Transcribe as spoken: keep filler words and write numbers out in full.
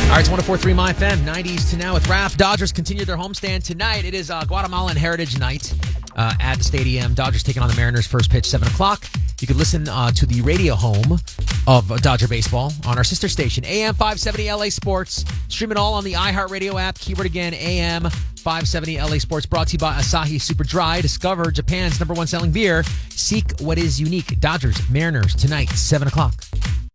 All right, it's one oh four point three My F M, nineties to now with Raph. Dodgers continue their homestand tonight. It is uh, Guatemalan Heritage Night uh, at the stadium. Dodgers taking on the Mariners, first pitch, seven o'clock. You can listen uh, to the radio home of uh, Dodger Baseball on our sister station, A M five seventy L A Sports. Stream it all on the iHeartRadio app. Keyword again, A M five seventy L A Sports. Brought to you by Asahi Super Dry. Discover Japan's number one selling beer. Seek what is unique. Dodgers, Mariners, tonight, seven o'clock.